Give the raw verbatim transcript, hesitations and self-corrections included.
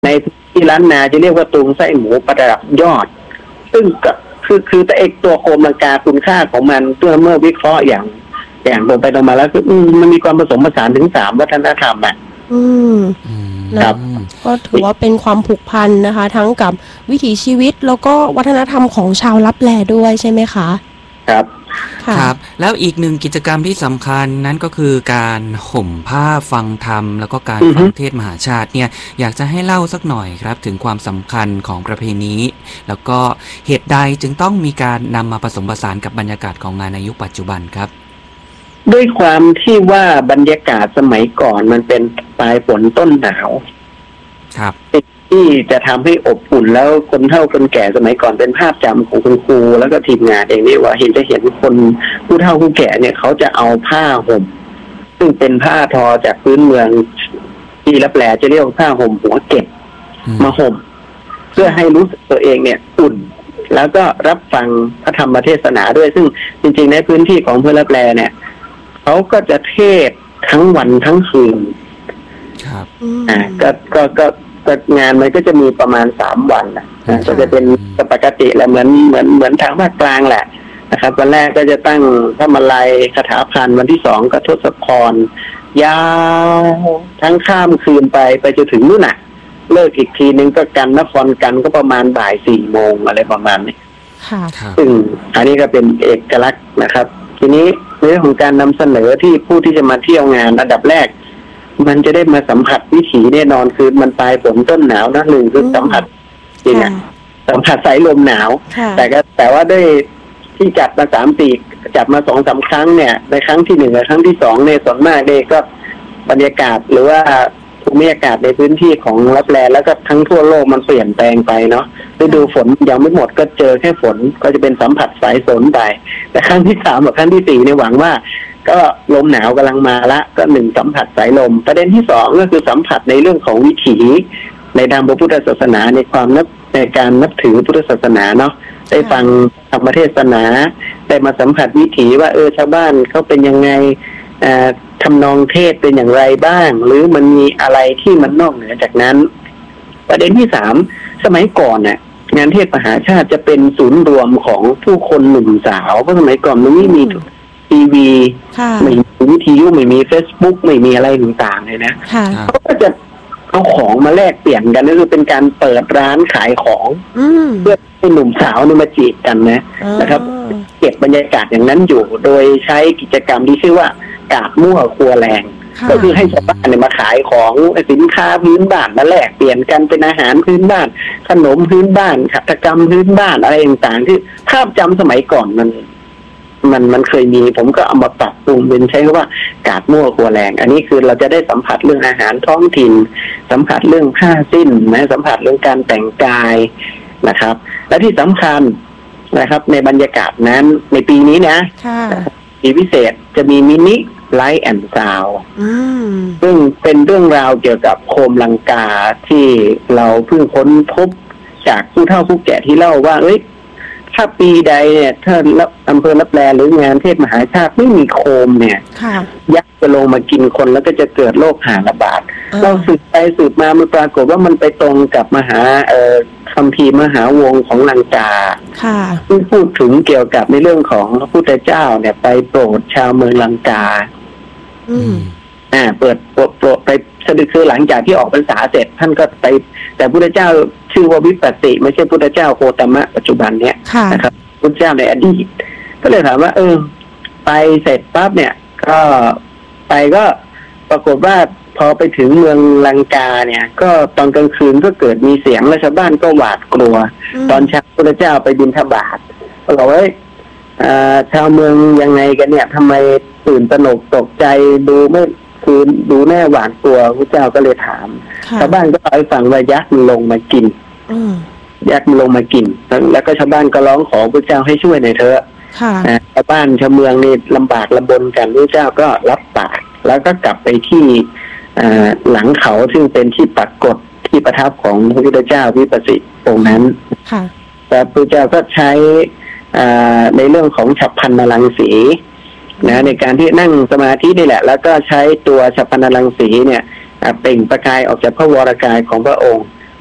ในที่ล้านนาจะเรียกว่าตุงไส้หมูประดับยอดซึ่งก็คือคือแต่เอกตัวโคมลังกาคุณค่าของมันเมื่อเมื่อวิเคราะห์อย่างอย่างตรงไปตรงมาแล้วคือมันมีความผสมผสานถึงสามวัฒนธรรมอ่ะอืมครับก็ถือว่าเป็นความผูกพันนะคะทั้งกับวิถีชีวิตแล้วก็วัฒนธรรมของชาวลับแลด้วยใช่ไหมคะครับครับแล้วอีกหนึ่งกิจกรรมที่สำคัญนั้นก็คือการห่มผ้าฟังธรรมแล้วก็การฟังเทศมหาชาติเนี่ยอยากจะให้เล่าสักหน่อยครับถึงความสำคัญของประเพณีแล้วก็เหตุใดจึงต้องมีการนำมาผสมผสานกับบรรยากาศของงานในยุคปัจจุบันครับด้วยความที่ว่าบรรยากาศสมัยก่อนมันเป็นปลายฝนต้นหนาวครับที่จะทำให้อบอุ่นแล้วคนเฒ่าคนแก่สมัยก่อนเป็นภาพจำของคุณครูแล้วก็ทีมงานเองนี่ว่าเห็นจะเห็นคนผู้เฒ่าผู้แก่เนี่ยเขาจะเอาผ้าห่มซึ่งเป็นผ้าทอจากพื้นเมืองที่ลับแลจะเรียกว่าผ้าห่มหัวเก็บมาห่มเพื่อให้รู้สึกตัวเองเนี่ยอุ่นแล้วก็รับฟังพระธรรมเทศนาด้วยซึ่งจริงๆในพื้นที่ของอำเภอลับแลเนี่ยเขาก็จะเทศทั้งวันทั้งคืนครับอ่าก็ก็ก็งานมันก็จะมีประมาณสามวันนะก็จะเป็นปกติแหละเหมือนเหมือนเหมือนทางภาคกลางแหละนะครับวันแรกก็จะตั้งพระมาลัยคาถาพันวันที่สองก็ทศพรยาวทั้งข้ามคืนไปไปจนถึงนู่นน่ะเลิกอีกทีนึงก็กันนครกันก็ประมาณบ่ายสี่โมงอะไรประมาณนี้ค่ะซึ่งอันนี้ก็เป็นเอกลักษณ์นะครับทีนี้เรื่องของการนำเสนอที่ผู้ที่จะมาเที่ยวงานอันดับแรกมันจะได้มาสัมผัสวิถีแน่นอนคือมันปลายฝนต้นหนาวนะหนึ่งคือสัมผัสจริงอ่ะสัมผัสสายลมหนาวแต่ก็แต่ว่าด้วยที่จัดมาสามสี่จัดมาสองสามครั้งเนี่ยในครั้งที่หนึ่งและครั้งที่สองเนี่ยส่วนมากเนี่ยก็บรรยากาศหรือว่าภูมิอากาศในพื้นที่ของลับแลแล้วก็ทั้งทั่วโลกมันเปลี่ยนแปลงไปเนาะฤดูฝนยังไม่หมดก็เจอแค่ฝนก็จะเป็นสัมผัสสายฝนไปแต่ครั้งที่สามกับครั้งที่สี่เนี่ยหวังว่าก็ลมหนาวกำลังมาละก็หนึ่งสัมผัสสายลมประเด็นที่สองก็คือสัมผัสในเรื่องของวิถีในทางพระพุทธศาสนาในความนับในการนับถือพุทธศาสนาเนาะได้ฟังธรรมเทศนาได้มาสัมผัสวิถีว่าเออชาวบ้านเขาเป็นยังไงทำนองเทศเป็นอย่างไรบ้างหรือมันมีอะไรที่มันนอกเหนือจากนั้นประเด็นที่สามสมัยก่อนเนี่ยงานเทศมหาชาติจะเป็นศูนย์รวมของผู้คนหนุ่มสาวเพราะสมัยก่อนมันไม่มีทีวีไม่มีวิทยุไม่มี Facebook ไม่มีอะไรต่างๆเลยนะเขาก็จะเอาของมาแลกเปลี่ยนกันนั่นคือเป็นการเปิดร้านขายของเพื่อให้หนุ่มสาวนี่มาจีบกันนะนะครับเก็บบรรยากาศอย่างนั้นอยู่โดยใช้กิจกรรมที่ชื่อว่ากาดมั่วครัวแรงก็คือให้ชาวบ้านเนี่ยมาขายของสินค้าพื้นบ้านมาแลกเปลี่ยนกันเป็นอาหารพื้นบ้านขนมพื้นบ้านหัตถกรรมพื้นบ้านอะไรต่างๆที่ภาพจำสมัยก่อนมันมันมันเคยมีผมก็เอามาปรับปรุงเป็นใช้คำว่ากาดมั่วครัวแรงอันนี้คือเราจะได้สัมผัสเรื่องอาหารท้องถิ่นสัมผัสเรื่องผ้าสิ้นนะสัมผัสเรื่องการแต่งกายนะครับและที่สำคัญนะครับในบรรยากาศนั้นในปีนี้นะปีพิเศษจะมีมินิไลท์แอนด์ซาวด์ซึ่งเป็นเรื่องราวเกี่ยวกับโคมลังกาที่เราเพิ่งค้นพบจากผู้เฒ่าผู้แก่ที่เล่าว่าเอ้ยถ้าปีใดเนี่ยถ้าอำเภอลับแลหรืองานเทศมหาชาติไม่มีโคมเนี่ยยักษ์จะลงมากินคนแล้วก็จะเกิดโรคหาระบาดเราสืบไปสืบมามันปรากฏว่ามันไปตรงกับมหาเอ่อคัมภีร์มหาวงของลังกาที่พูดถึงเกี่ยวกับในเรื่องของพระพุทธเจ้าเนี่ยไปโปรดชาวเมืองลังกาอ่าเปิดโปรดไปสะดึกคือหลังจากที่ออกพรรษาเสร็จท่านก็ไปแต่พุทธเจ้าชื่อว่าวิปัสสิไม่ใช่พุทธเจ้าโคตมะปัจจุบันเนี้ยนะครับพุทธเจ้าในอดีตก็เลยถามว่าเออไปเสร็จปั๊บเนี่ยก็ไปก็ปรากฏว่าพอไปถึงเมืองลังกาเนี่ยก็ตอนกลางคืนก็เกิดมีเสียงและชาวบ้านก็หวาดกลัวตอนเช้าพุทธเจ้าไปบิณฑบาตก็บอกว่าชาวเมืองยังไงกันเนี่ยทำไมตื่นตระหนกตกใจดูไม่คือดูแน่หวาดกลัวพระเจ้าก็เลยถามชาวบ้านก็ไปฟังว่ายักษ์มันลงมากินยักษ์มันลงมากินแล้วก็ชาวบ้านก็ร้องขอพระเจ้าให้ช่วยหน่อยเถอะชาวบ้านชาวเมืองนี่ลำบากลำบนกันพระเจ้าก็รับปากแล้วก็กลับไปที่หลังเขาซึ่งเป็นที่ปรากฏที่ประทับของพระพุทธเจ้าวิปัสสิองค์นั้นแต่พระเจ้าก็ใช้ในเรื่องของฉัพพรรณรังสีนะในการที่นั่งสมาธินี่แหละแล้วก็ใช้ตัวฉัพพรรณรังสีเนี่ยเปล่งประกายออกจากพระวรกายของพระองค์